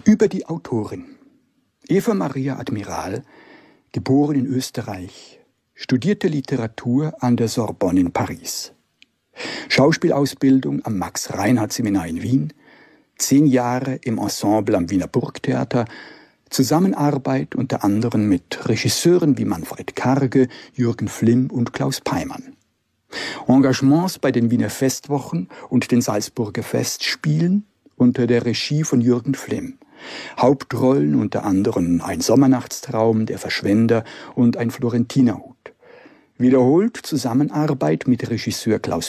Über die Autorin. Eva Maria Admiral, geboren in Österreich, studierte Literatur an der Sorbonne in Paris. Schauspielausbildung am Max-Reinhardt-Seminar in Wien, 10 Jahre im Ensemble am Wiener Burgtheater, Zusammenarbeit unter anderem mit Regisseuren wie Manfred Karge, Jürgen Flimm und Klaus Peimann. Engagements bei den Wiener Festwochen und den Salzburger Festspielen unter der Regie von Jürgen Flimm. Hauptrollen unter anderem Ein Sommernachtstraum, Der Verschwender und Ein Florentinerhut. Wiederholt Zusammenarbeit mit Regisseur Klaus